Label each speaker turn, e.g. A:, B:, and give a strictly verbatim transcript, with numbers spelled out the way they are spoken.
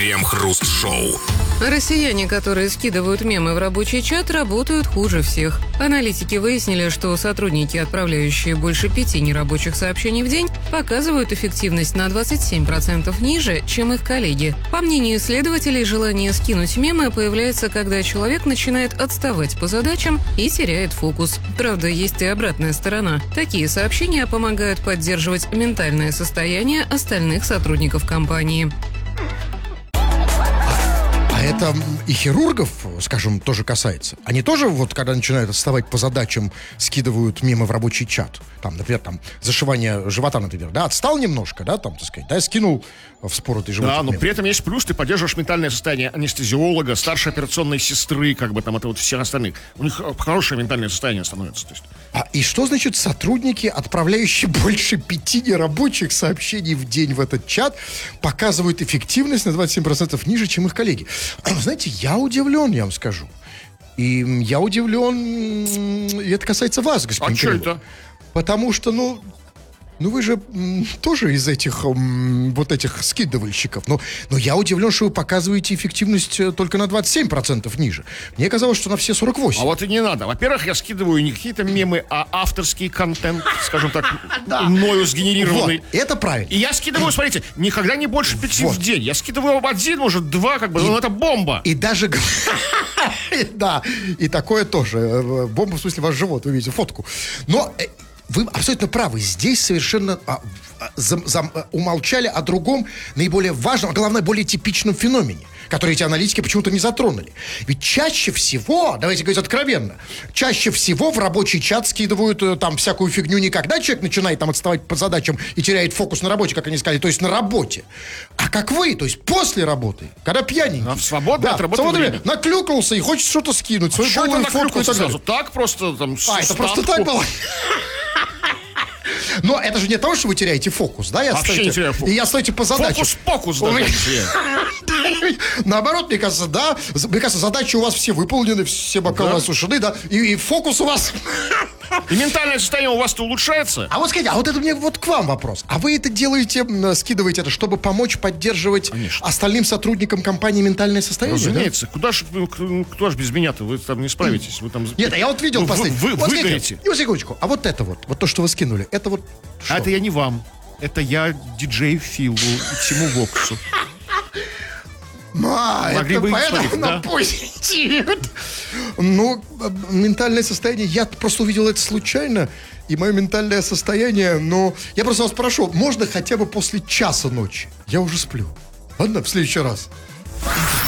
A: Крем-хруст-шоу.
B: Россияне, которые скидывают мемы в рабочий чат, работают хуже всех. Аналитики выяснили, что сотрудники, отправляющие больше пяти нерабочих сообщений в день, показывают эффективность на двадцать семь процентов ниже, чем их коллеги. По мнению исследователей, желание скинуть мемы появляется, когда человек начинает отставать по задачам и теряет фокус. Правда, есть и обратная сторона. Такие сообщения помогают поддерживать ментальное состояние остальных сотрудников компании.
C: А это и хирургов, скажем, тоже касается. Они тоже, вот, когда начинают отставать по задачам, скидывают мемы в рабочий чат. Там, например, там, зашивание живота, например, да, отстал немножко, да, там, так сказать, да, скинул вспоротый живот.
D: Да, но при этом есть плюс, ты поддерживаешь ментальное состояние анестезиолога, старшей операционной сестры, как бы там, это вот всех остальных. У них хорошее ментальное состояние становится. То есть.
C: А, и что значит сотрудники, отправляющие больше пяти нерабочих сообщений в день в этот чат, показывают эффективность на двадцать семь процентов ниже, чем их коллеги? Знаете, я удивлен, я вам скажу. И я удивлен, и это касается вас, господин
D: А что
C: Кириллов.
D: это?
C: Потому что, ну, ну вы же м, тоже из этих м, вот этих скидывальщиков. Но, но я удивлен, что вы показываете эффективность только на двадцать семь процентов ниже. Мне казалось, что на все сорок восемь.
D: А вот и не надо. Во-первых, я скидываю не какие-то мемы, а авторский контент, скажем так, мною сгенерированный.
C: Вот, это правильно.
D: И я скидываю, смотрите, никогда не больше пяти
C: Вот.
D: в день. Я скидываю один, может, два, как бы, ну это бомба.
C: И даже... Да, и такое тоже. Бомба, в смысле, ваш живот, вы видите, фотку. Но... Вы абсолютно правы. Здесь совершенно а, за, за, умолчали о другом, наиболее важном, а главное, более типичном феномене, который эти аналитики почему-то не затронули. Ведь чаще всего, давайте говорить откровенно, чаще всего в рабочий чат скидывают э, там всякую фигню не когда человек начинает там отставать по задачам и теряет фокус на работе, как они сказали, то есть на работе, а как вы, то есть после работы, когда пьяненький.
D: А в свободное
C: да,
D: от работы
C: свободное
D: время.
C: Наклюкался и хочет что-то скинуть,
D: А
C: свою
D: что это
C: голую фотку и
D: наклюкался
C: так далее.
D: сразу? Так просто там
C: А, это просто так было? Но это же не от того, что вы теряете фокус, да? И
D: Вообще
C: отстаете,
D: не теряю фокус.
C: И отстаете по задачам.
D: Фокус-покус
C: Ой.
D: даже.
C: Наоборот, мне кажется, да. Мне кажется, задачи у вас все выполнены, все бокалы
D: Да.
C: осушены, да. И, и фокус у вас...
D: И ментальное состояние у вас-то улучшается?
C: А вот скажите, а вот это мне вот к вам вопрос. А вы это делаете, м, скидываете это, чтобы помочь поддерживать
D: Конечно.
C: остальным сотрудникам компании ментальное состояние?
D: Разумеется. Куда ж, кто ж без меня-то? Вы там не справитесь. Вы там...
C: Нет, а я вот видел
D: Вы-
C: последний.
D: Вы,
C: вот
D: выгорите.
C: видите, и вот секундочку. А вот это вот, вот то, что вы скинули, это вот что?
D: А это я не вам. Это я диджею Филу и Тиму Воксу.
C: А,
D: Могли
C: это
D: бы и
C: поэтому
D: смотреть,
C: на
D: да.
C: позитив. Ну, э, ментальное состояние, я просто увидел это случайно, и мое ментальное состояние, ну, я просто вас прошу, можно хотя бы после часа ночи? Я уже сплю. Ладно, в следующий раз.